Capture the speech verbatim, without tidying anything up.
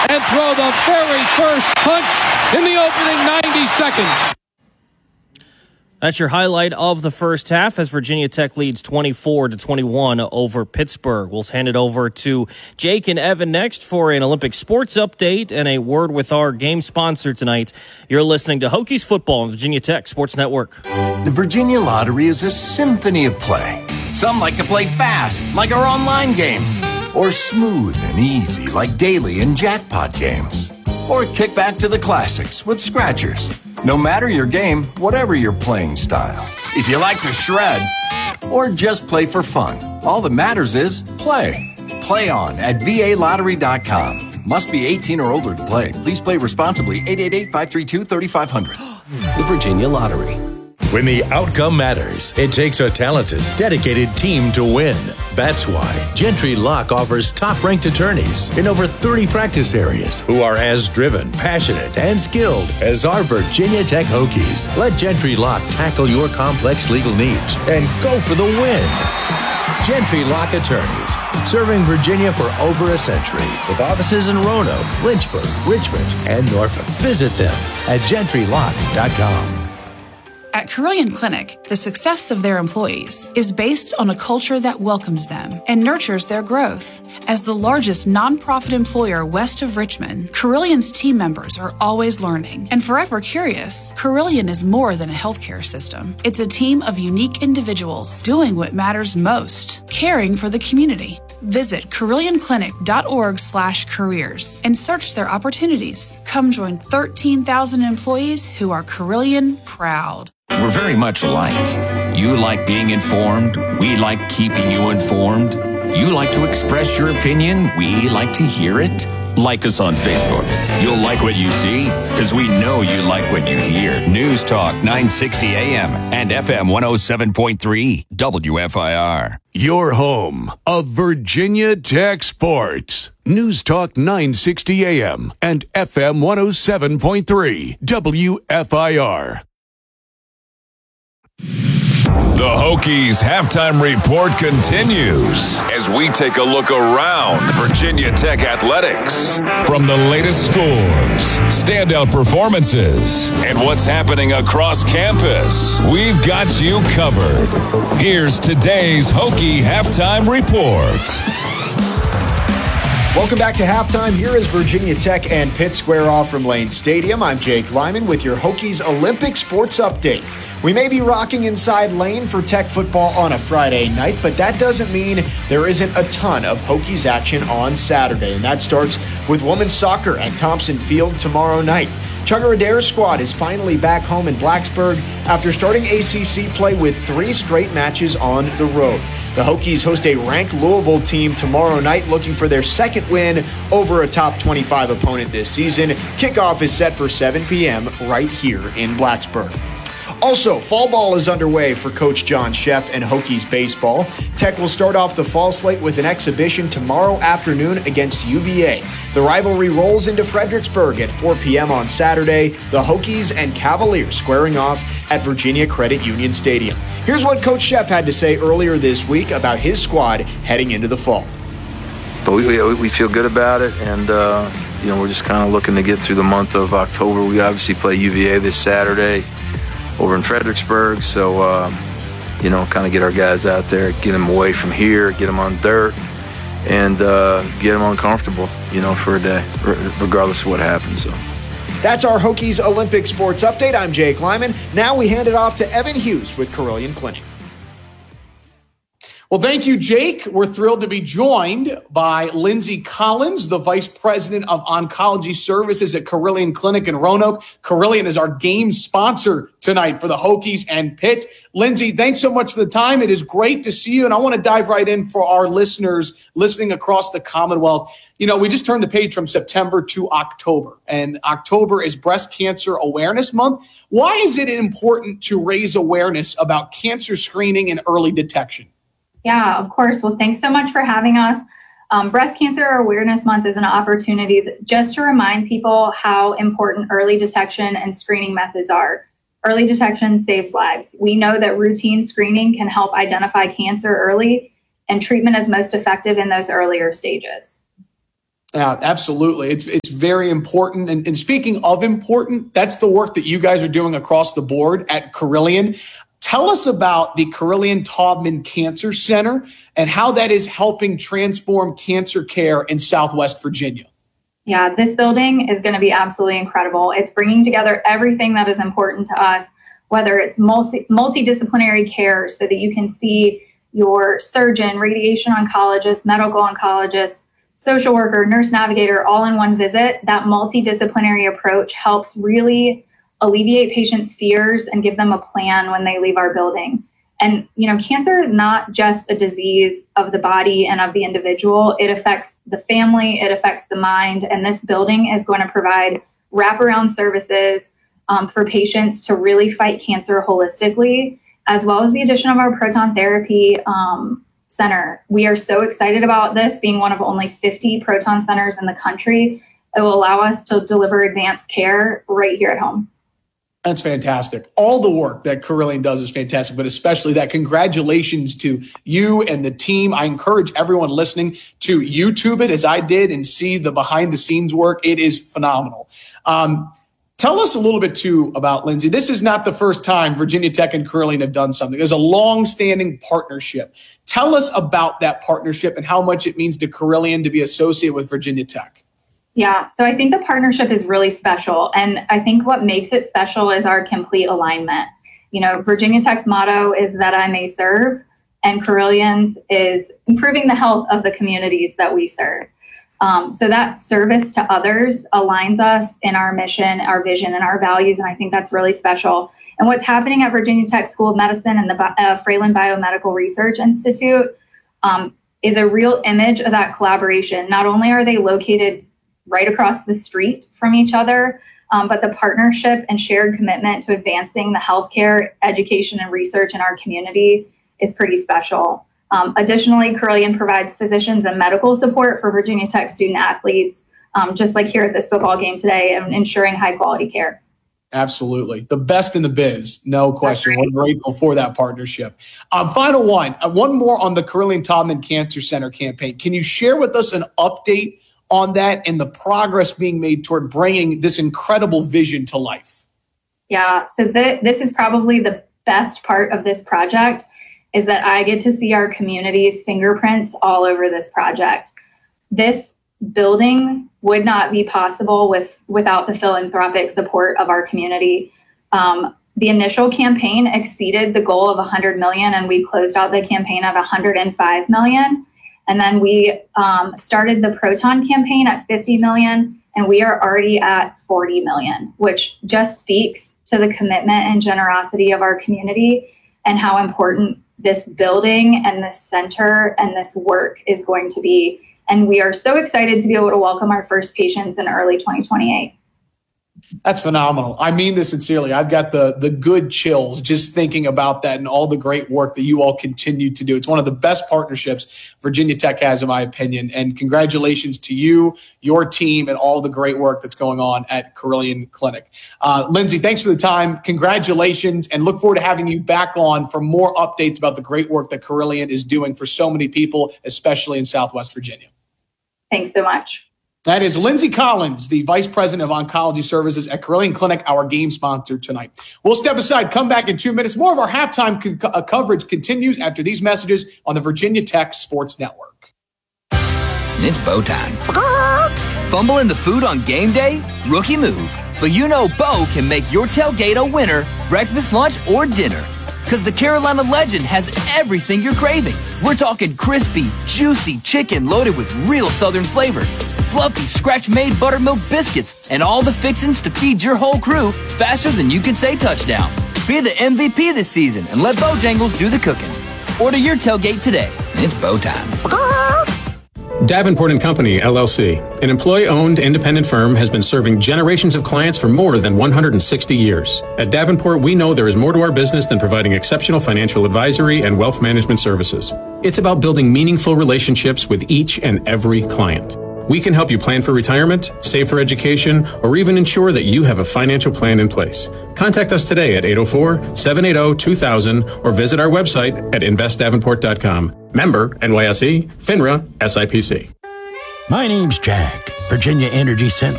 and throw the very first punch in the opening ninety seconds. That's your highlight of the first half as Virginia Tech leads twenty-four to twenty-one over Pittsburgh. We'll hand it over to Jake and Evan next for an Olympic sports update and a word with our game sponsor tonight. You're listening to Hokies Football on Virginia Tech Sports Network. The Virginia Lottery is a symphony of play. Some like to play fast, like our online games, or smooth and easy, like daily and jackpot games. Or kick back to the classics with scratchers. No matter your game, whatever your playing style. If you like to shred, or just play for fun, all that matters is play. Play on at V A lottery dot com. Must be eighteen or older to play. Please play responsibly. eight eight eight, five three two, three five zero zero. The Virginia Lottery. When the outcome matters, it takes a talented, dedicated team to win. That's why Gentry Lock offers top-ranked attorneys in over thirty practice areas who are as driven, passionate, and skilled as our Virginia Tech Hokies. Let Gentry Lock tackle your complex legal needs and go for the win. Gentry Lock Attorneys, serving Virginia for over a century with offices in Roanoke, Lynchburg, Richmond, and Norfolk. Visit them at gentry lock dot com. At Carilion Clinic, the success of their employees is based on a culture that welcomes them and nurtures their growth. As the largest nonprofit employer west of Richmond, Carillion's team members are always learning and forever curious. Carilion is more than a healthcare system. It's a team of unique individuals doing what matters most, caring for the community. Visit carilion clinic dot org slash careers and search their opportunities. Come join thirteen thousand employees who are Carilion proud. We're very much alike. You like being informed. We like keeping you informed. You like to express your opinion. We like to hear it. Like us on Facebook. You'll like what you see because we know you like what you hear. News Talk nine sixty A M and F M one oh seven point three W F I R. Your home of Virginia Tech Sports. News Talk nine sixty A M and F M one oh seven point three W F I R. The Hokies halftime report continues as we take a look around Virginia Tech athletics. From the latest scores, standout performances, and what's happening across campus, we've got you covered. Here's today's Hokie halftime report. Welcome back to halftime. Here is Virginia Tech and Pitt square off from Lane Stadium. I'm Jake Lyman with your Hokies Olympic Sports Update. We may be rocking inside Lane for Tech football on a Friday night, but that doesn't mean there isn't a ton of Hokies action on Saturday, and that starts with women's soccer at Thompson Field tomorrow night. Chugga Adair's squad is finally back home in Blacksburg after starting A C C play with three straight matches on the road. The Hokies host a ranked Louisville team tomorrow night looking for their second win over a top twenty-five opponent this season. Kickoff is set for seven p.m. right here in Blacksburg. Also, fall ball is underway for Coach John Sheff and Hokies baseball. Tech will start off the fall slate with an exhibition tomorrow afternoon against U V A. The rivalry rolls into Fredericksburg at four p.m. on Saturday. The Hokies and Cavaliers squaring off at Virginia Credit Union Stadium. Here's what Coach Sheff had to say earlier this week about his squad heading into the fall. But we, we feel good about it, and uh, you know, we're just kind of looking to get through the month of October. We obviously play U V A this Saturday over in Fredericksburg, so uh, you know, kind of get our guys out there, get them away from here, get them on dirt, and uh, get them uncomfortable, you know, for a day, regardless of what happens. So that's our Hokies Olympic Sports Update. I'm Jake Lyman. Now we hand it off to Evan Hughes with Carilion Clinic. Well, thank you, Jake. We're thrilled to be joined by Lindsay Collins, the Vice President of Oncology Services at Carilion Clinic in Roanoke. Carilion is our game sponsor tonight for the Hokies and Pitt. Lindsay, thanks so much for the time. It is great to see you, and I want to dive right in for our listeners listening across the Commonwealth. You know, we just turned the page from September to October, and October is Breast Cancer Awareness Month. Why is it important to raise awareness about cancer screening and early detection? Yeah, of course. Well, thanks so much for having us. Um, Breast Cancer Awareness Month is an opportunity that, just to remind people how important early detection and screening methods are. Early detection saves lives. We know that routine screening can help identify cancer early, and treatment is most effective in those earlier stages. Yeah, absolutely. It's it's very important. And, and speaking of important, that's the work that you guys are doing across the board at Carilion. Tell us about the Carilion Taubman Cancer Center and how that is helping transform cancer care in Southwest Virginia. Yeah, this building is going to be absolutely incredible. It's bringing together everything that is important to us, whether it's multi- multidisciplinary care so that you can see your surgeon, radiation oncologist, medical oncologist, social worker, nurse navigator, all in one visit. That multidisciplinary approach helps really alleviate patients' fears and give them a plan when they leave our building. And, you know, cancer is not just a disease of the body and of the individual. It affects the family, it affects the mind, and this building is going to provide wraparound services um, for patients to really fight cancer holistically, as well as the addition of our proton therapy um, center. We are so excited about this being one of only fifty proton centers in the country. It will allow us to deliver advanced care right here at home. That's fantastic. All the work that Carilion does is fantastic, but especially that. Congratulations to you and the team. I encourage everyone listening to YouTube it as I did and see the behind the scenes work. It is phenomenal. Um, tell us a little bit too about Lindsay. This is not the first time Virginia Tech and Carilion have done something. There's a long-standing partnership. Tell us about that partnership and how much it means to Carilion to be associated with Virginia Tech. Yeah, so I think the partnership is really special. And I think what makes it special is our complete alignment. You know, Virginia Tech's motto is that I may serve, and Carilion's is improving the health of the communities that we serve. Um, so that service to others aligns us in our mission, our vision, and our values. And I think that's really special. And what's happening at Virginia Tech School of Medicine and the uh, Fralin Biomedical Research Institute um, is a real image of that collaboration. Not only are they located right across the street from each other, um, but the partnership and shared commitment to advancing the healthcare, education, and research in our community is pretty special. Um, additionally, Carilion provides physicians and medical support for Virginia Tech student athletes, um, just like here at this football game today, and ensuring high quality care. Absolutely. The best in the biz, no question. We're grateful for that partnership. Um, final one, uh, one more on the Carilion Taubman Cancer Center campaign. Can you share with us an update on that and the progress being made toward bringing this incredible vision to life? Yeah, so th- this is probably the best part of this project, is that I get to see our community's fingerprints all over this project. This building would not be possible with without the philanthropic support of our community. Um, the initial campaign exceeded the goal of one hundred million, and we closed out the campaign at one hundred five million. And then we um, started the Proton campaign at fifty million, and we are already at forty million, which just speaks to the commitment and generosity of our community and how important this building and this center and this work is going to be. And we are so excited to be able to welcome our first patients in early twenty twenty-eight. That's phenomenal. I mean this sincerely. I've got the the good chills just thinking about that and all the great work that you all continue to do. It's one of the best partnerships Virginia Tech has, in my opinion. And congratulations to you, your team, and all the great work that's going on at Carilion Clinic. Uh, Lindsay, thanks for the time. Congratulations, and look forward to having you back on for more updates about the great work that Carilion is doing for so many people, especially in Southwest Virginia. Thanks so much. That is Lindsay Collins, the Vice President of Oncology Services at Carilion Clinic, our game sponsor tonight. We'll step aside, come back in two minutes. More of our halftime co- uh, coverage continues after these messages on the Virginia Tech Sports Network. It's Bo time. Fumbling the food on game day? Rookie move. But you know Bo can make your tailgate a winner, breakfast, lunch, or dinner. Because the Carolina Legend has everything you're craving. We're talking crispy, juicy chicken loaded with real Southern flavor, fluffy scratch-made buttermilk biscuits, and all the fixins to feed your whole crew faster than you can say touchdown. Be the M V P this season and let Bojangles do the cooking. Order your tailgate today. It's Bo time. Davenport and Company, L L C, an employee-owned independent firm, has been serving generations of clients for more than one hundred sixty years. At Davenport, we know there is more to our business than providing exceptional financial advisory and wealth management services. It's about building meaningful relationships with each and every client. We can help you plan for retirement, save for education, or even ensure that you have a financial plan in place. Contact us today at eight oh four, seven eight oh, two thousand or visit our website at invest davenport dot com. Member N Y S E, FINRA, S I P C. My name's Jack. Virginia Energy sent